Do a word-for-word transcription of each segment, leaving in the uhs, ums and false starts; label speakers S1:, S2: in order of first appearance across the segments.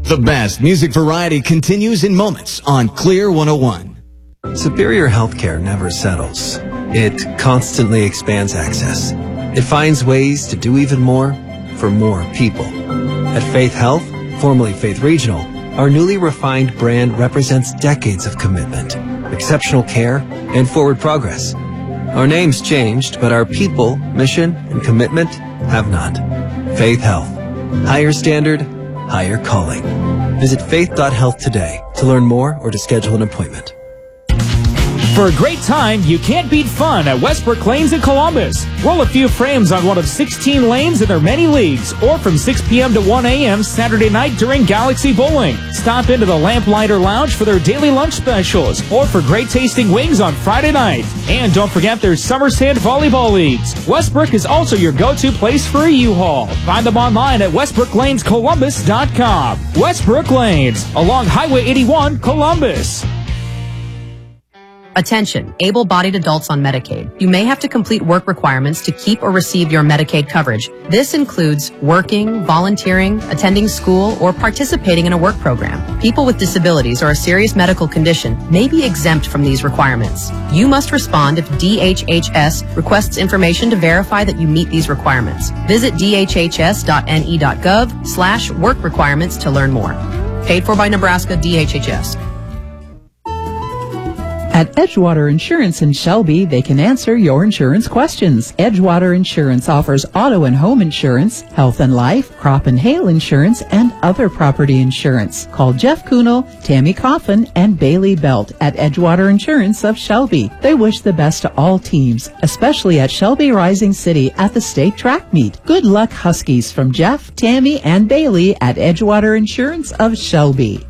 S1: The best music variety continues in moments on Clear one oh one.
S2: Superior Healthcare never settles. It constantly expands access. It finds ways to do even more for more people. At Faith Health, formerly Faith Regional, our newly refined brand represents decades of commitment, exceptional care, and forward progress. Our name's changed, but our people, mission, and commitment have not. Faith Health. Higher standard, higher calling. Visit faith dot health today to learn more or to schedule an appointment.
S3: For a great time, you can't beat fun at Westbrook Lanes in Columbus. Roll a few frames on one of sixteen lanes in their many leagues, or from six p.m. to one a.m. Saturday night during Galaxy Bowling. Stop into the Lamplighter Lounge for their daily lunch specials, or for great tasting wings on Friday night. And don't forget their Summer Sand Volleyball Leagues. Westbrook is also your go-to place for a U-Haul. Find them online at westbrook lanes columbus dot com. Westbrook Lanes, along Highway eighty-one, Columbus.
S4: Attention, able-bodied adults on Medicaid. You may have to complete work requirements to keep or receive your Medicaid coverage. This includes working, volunteering, attending school, or participating in a work program. People with disabilities or a serious medical condition may be exempt from these requirements. You must respond if D H H S requests information to verify that you meet these requirements. Visit d h h s dot n e dot gov slash work requirements to learn more. Paid for by Nebraska D H H S.
S5: At Edgewater Insurance in Shelby, they can answer your insurance questions. Edgewater Insurance offers auto and home insurance, health and life, crop and hail insurance, and other property insurance. Call Jeff Kuhnel, Tammy Coffin, and Bailey Belt at Edgewater Insurance of Shelby. They wish the best to all teams, especially at Shelby Rising City at the state track meet. Good luck, Huskies, from Jeff, Tammy, and Bailey at Edgewater Insurance of Shelby.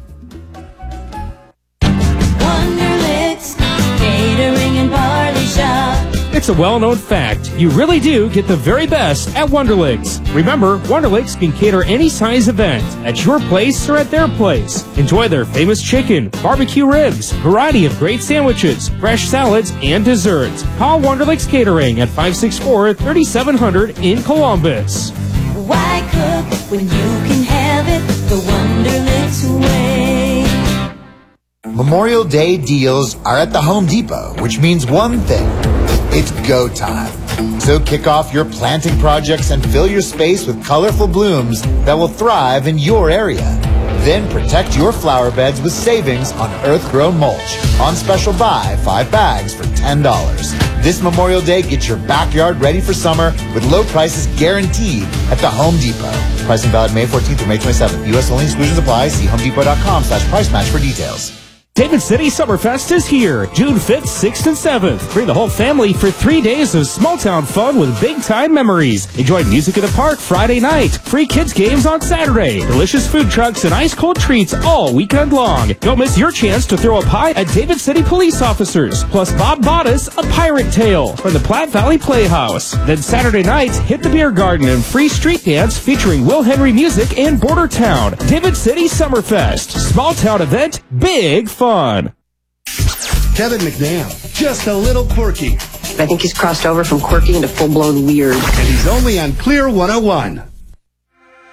S3: It's a well-known fact. You really do get the very best at Wonderlicks. Remember, Wonderlicks can cater any size event at your place or at their place. Enjoy their famous chicken, barbecue ribs, variety of great sandwiches, fresh salads, and desserts. Call Wonderlicks Catering at five six four, three seven zero zero in Columbus.
S6: Why cook when you can have it the Wonderlicks way?
S7: Memorial Day deals are at the Home Depot, which means one thing. It's go time. So kick off your planting projects and fill your space with colorful blooms that will thrive in your area. Then protect your flower beds with savings on earth-grown mulch. On special buy, five bags for ten dollars. This Memorial Day, get your backyard ready for summer with low prices guaranteed at the Home Depot. Pricing valid May fourteenth through May twenty-seventh. U S only, exclusions apply. See home depot dot com slash price match for details.
S3: David City Summerfest is here, June fifth, sixth, and seventh. Bring the whole family for three days of small-town fun with big-time memories. Enjoy music in the park Friday night, free kids games on Saturday, delicious food trucks and ice-cold treats all weekend long. Don't miss your chance to throw a pie at David City police officers, plus Bob Bottas, a pirate tale from the Platte Valley Playhouse. Then Saturday night, hit the beer garden and free street dance featuring Will Henry Music and Border Town. David City Summerfest, small-town event, big fun.
S8: Kevin McNabb, just a little quirky.
S9: I think he's crossed over from quirky into full-blown weird.
S8: And he's only on Clear one oh one.